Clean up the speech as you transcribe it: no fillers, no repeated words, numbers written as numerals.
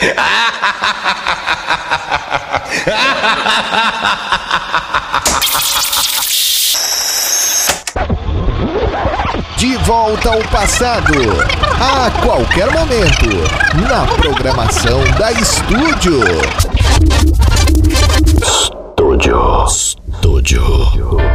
De volta ao passado, a qualquer momento, na programação da Estúdio. Estúdio.